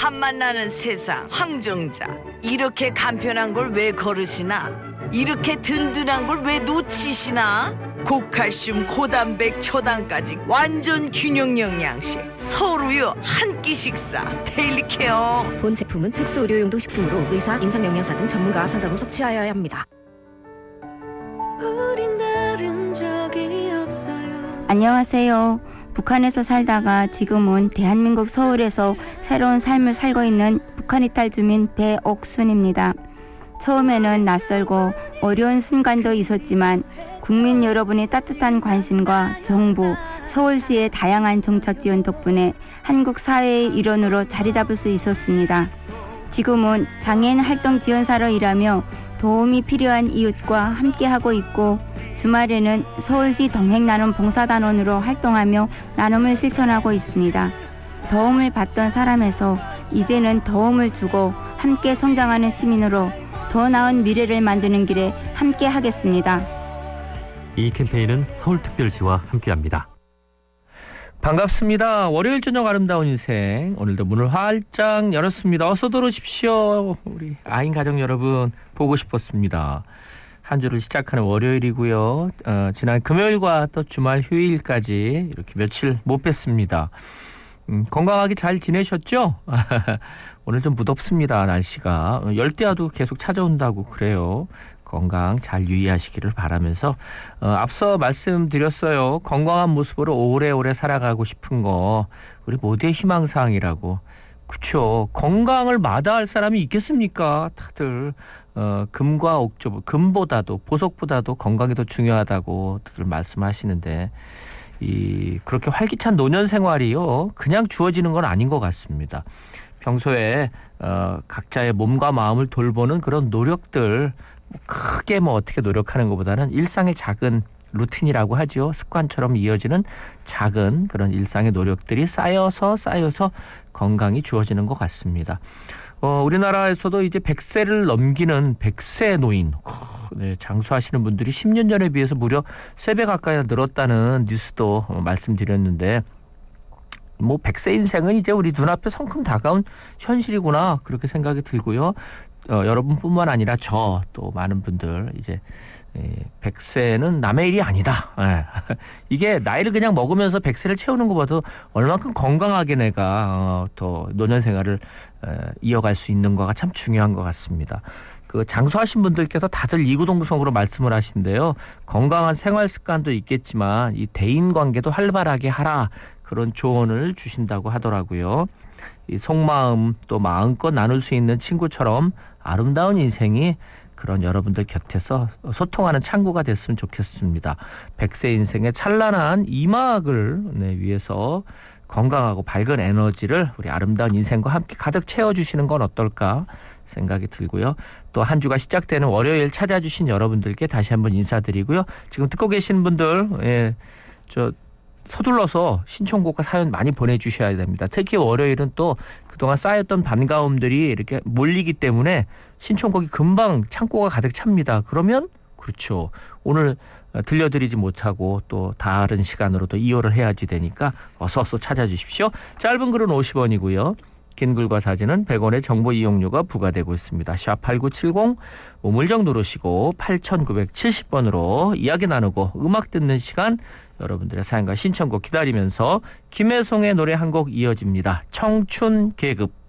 한만 나는 세상 황정자. 이렇게 간편한 걸 왜 거르시나? 이렇게 든든한 걸 왜 놓치시나? 고칼슘 고단백 초당까지 완전 균형 영양식 서울우유 한 끼 식사 데일리케어. 본 제품은 특수 의료용도 식품으로 의사, 임상영양사 등 전문가와 상담 후 섭취하여야 합니다. 우린 다른 적이 없어요. 안녕하세요. 북한에서 살다가 지금은 대한민국 서울에서 새로운 삶을 살고 있는 북한 이탈 주민 배옥순입니다. 처음에는 낯설고 어려운 순간도 있었지만 국민 여러분의 따뜻한 관심과 정부, 서울시의 다양한 정책 지원 덕분에 한국 사회의 일원으로 자리 잡을 수 있었습니다. 지금은 장애인 활동 지원사로 일하며 도움이 필요한 이웃과 함께하고 있고 주말에는 서울시 동행나눔 봉사단원으로 활동하며 나눔을 실천하고 있습니다. 도움을 받던 사람에서 이제는 도움을 주고 함께 성장하는 시민으로 더 나은 미래를 만드는 길에 함께 하겠습니다. 이 캠페인은 서울특별시와 함께합니다. 반갑습니다. 월요일 저녁 아름다운 인생, 오늘도 문을 활짝 열었습니다. 어서 들어오십시오. 우리 아인 가족 여러분, 보고 싶었습니다. 한 주를 시작하는 월요일이고요. 지난 금요일과 또 주말 휴일까지 이렇게 며칠 못 뵀습니다. 건강하게 잘 지내셨죠? 오늘 좀 무덥습니다. 날씨가 열대야도 계속 찾아온다고 그래요. 건강 잘 유의하시기를 바라면서 앞서 말씀드렸어요. 건강한 모습으로 오래오래 살아가고 싶은 거 우리 모두의 희망사항이라고. 그렇죠. 건강을 마다할 사람이 있겠습니까? 다들 금과 옥조, 금보다도 보석보다도 건강이 더 중요하다고 들 말씀하시는데 그렇게 활기찬 노년 생활이요 그냥 주어지는 건 아닌 것 같습니다. 평소에 각자의 몸과 마음을 돌보는 그런 노력들, 크게 어떻게 노력하는 것보다는 일상의 작은 루틴이라고 하죠. 습관처럼 이어지는 작은 그런 일상의 노력들이 쌓여서 건강이 주어지는 것 같습니다. 우리나라에서도 이제 100세를 넘기는 100세 노인, 장수하시는 분들이 10년 전에 비해서 무려 3배 가까이 늘었다는 뉴스도 말씀드렸는데 100세 인생은 이제 우리 눈앞에 성큼 다가온 현실이구나 그렇게 생각이 들고요. 여러분뿐만 아니라 저 또 많은 분들 이제 100세는 남의 일이 아니다. 이게 나이를 그냥 먹으면서 100세를 채우는 것보다 얼만큼 건강하게 내가 더 노년 생활을 이어갈 수 있는 거가 참 중요한 것 같습니다. 그 장수하신 분들께서 다들 이구동성으로 말씀을 하신데요. 건강한 생활 습관도 있겠지만 이 대인 관계도 활발하게 하라 그런 조언을 주신다고 하더라고요. 이 속마음 또 마음껏 나눌 수 있는 친구처럼 아름다운 인생이 그런 여러분들 곁에서 소통하는 창구가 됐으면 좋겠습니다. 100세 인생의 찬란한 이막을 위해서 건강하고 밝은 에너지를 우리 아름다운 인생과 함께 가득 채워주시는 건 어떨까 생각이 들고요. 또 한 주가 시작되는 월요일 찾아주신 여러분들께 다시 한번 인사드리고요. 지금 듣고 계신 분들 서둘러서 신청곡과 사연 많이 보내주셔야 됩니다. 특히 월요일은 또 그동안 쌓였던 반가움들이 이렇게 몰리기 때문에 신청곡이 금방 창고가 가득 찹니다. 그러면 그렇죠. 오늘 들려드리지 못하고 또 다른 시간으로 또 이어를 해야지 되니까 어서 찾아주십시오. 짧은 글은 50원이고요. 긴 글과 사진은 100원의 정보 이용료가 부과되고 있습니다. 샵8970 우물정 누르시고 8970번으로 이야기 나누고 음악 듣는 시간 여러분들의 사연과 신청곡 기다리면서 김혜송의 노래 한 곡 이어집니다. 청춘 계급.